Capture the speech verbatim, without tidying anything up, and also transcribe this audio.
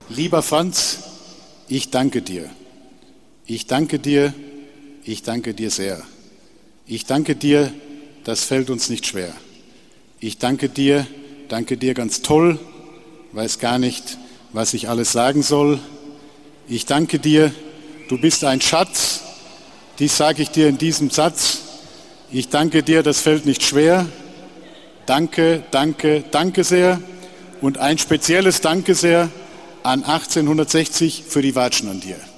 Lieber Franz, ich danke dir. Ich danke dir, ich danke dir sehr. Ich danke dir, das fällt uns nicht schwer. Ich danke dir, danke dir ganz toll, weiß gar nicht, was ich alles sagen soll. Ich danke dir, du bist ein Schatz, dies sage ich dir in diesem Satz. Ich danke dir, das fällt nicht schwer. Danke, danke, danke sehr. Und ein spezielles Danke sehr an achtzehnhundertsechzig für die Watschen an dir.